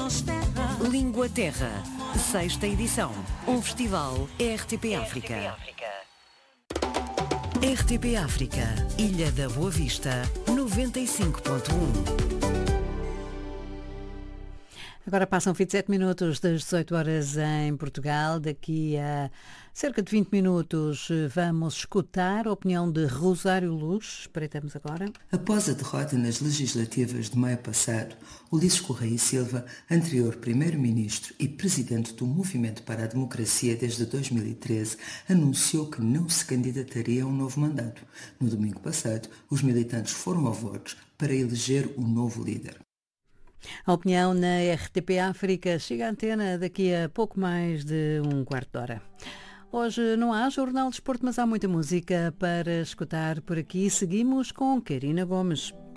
Língua Terra, sexta edição. Um festival RTP África. RTP África, Ilha da Boa Vista, 95.1. Agora passam 27 minutos das 18 horas em Portugal. Daqui a cerca de 20 minutos vamos escutar a opinião de Rosário Luz. Espreitamos agora. Após a derrota nas legislativas de maio passado, Ulisses Correia e Silva, anterior primeiro-ministro e presidente do Movimento para a Democracia desde 2013, anunciou que não se candidataria a um novo mandato. No domingo passado, os militantes foram ao votos para eleger o novo líder. A opinião na RTP África chega à antena daqui a pouco mais de um quarto de hora. Hoje não há Jornal de Desporto, mas há muita música para escutar por aqui. Seguimos com Karina Gomes.